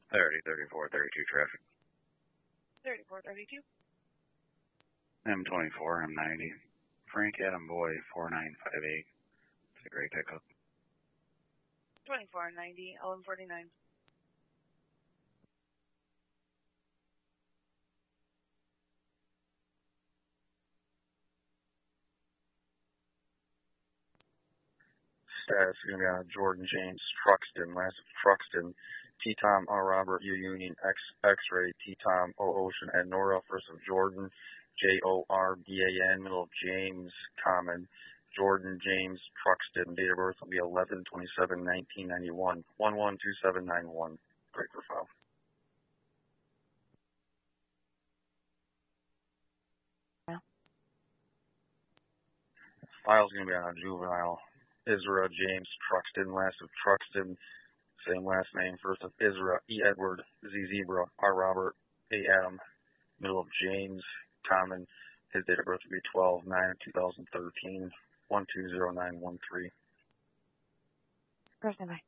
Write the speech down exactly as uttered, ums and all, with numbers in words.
thirty, thirty-four, thirty-two traffic. thirty-four, thirty-two. M twenty-four, M ninety. Frank Adam Boy, four nine five eight. It's a great pickup. twenty-four ninety, L M forty-nine. Status is going to be on Jordan James Truxton, last of Truxton, T-Tom R. Robert U Union X X-Ray, T-Tom O Ocean Ed Nora, first of Jordan, J O R B A N, middle of James Common, Jordan James Truxton, date of birth will be eleven twenty-seven nineteen ninety-one, one one two seven nine one, great profile. File's going to be on a juvenile. Isra James Truxton, last of Truxton, same last name, first of Isra, E. Edward, Z. Zebra, R. Robert, A. Adam, middle of James Common. His date of birth will be twelve nine two thousand thirteen, one two zero nine one three. Bye.